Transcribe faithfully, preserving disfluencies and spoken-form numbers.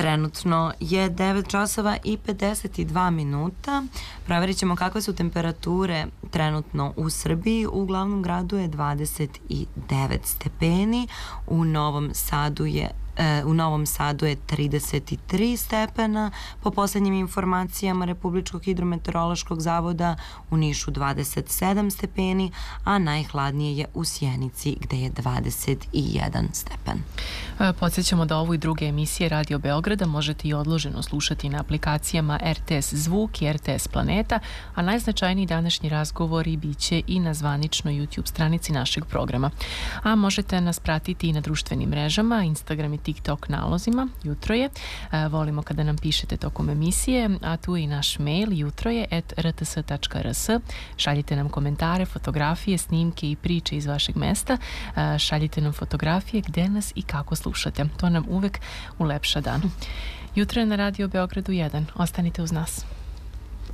Trenutno je devet časova i pedeset dva minuta. Proverit ćemo kakve su temperature trenutno u Srbiji. U glavnom gradu je dvadeset devet stepeni, u Novom Sadu je U Novom Sadu je trideset tri stepena, po poslednjim informacijama Republičkog hidrometeorološkog zavoda, u Nišu dvadeset sedam stepeni, a najhladnije je u Sjenici gde je dvadeset jedan stepen. Podsjećamo da ovu i druge emisije Radio Beograda možete i odloženo slušati na aplikacijama R T S Zvuk i R T S Planeta, a najznačajniji današnji razgovori bit će i na zvaničnoj YouTube stranici našeg programa. A možete nas pratiti i na društvenim mrežama, Instagram i TikTok nalozima, jutro je. E, volimo kada nam pišete tokom emisije, a tu je i naš mail jutroje at r t s tačka r s. Šaljite nam komentare, fotografije, snimke i priče iz vašeg mesta. E, šaljite nam fotografije gde nas i kako slušate. To nam uvek ulepša dan. Jutro je na Radio Beogradu jedan. Ostanite uz nas.